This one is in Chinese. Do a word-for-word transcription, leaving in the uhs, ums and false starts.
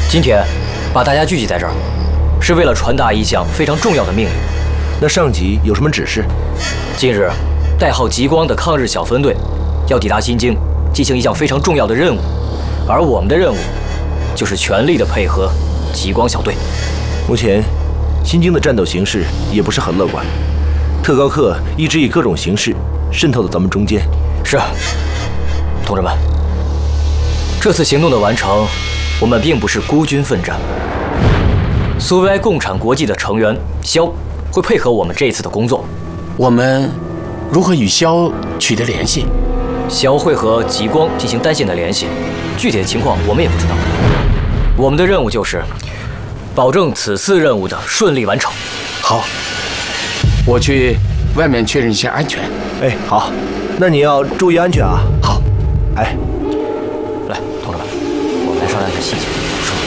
今天把大家聚集在这儿，是为了传达一项非常重要的命令。 那上级有什么指示？ 近日，代号极光的抗日小分队要抵达新京，进行一项非常重要的任务，而我们的任务就是全力的配合极光小队。 目前，新京的战斗形势也不是很乐观，特高课一直以各种形式渗透到咱们中间。 是，同志们，这次行动的完成，我们并不是孤军奋战。苏维埃共产国际的成员肖会配合我们这一次的工作。 我们如何与肖取得联系？ 肖会和极光进行单线的联系，具体的情况我们也不知道。我们的任务就是保证此次任务的顺利完成。 好，我去外面确认一下安全。 哎，好，那你要注意安全啊。 好， 哎， 来，同志们，我们来商量一下细节。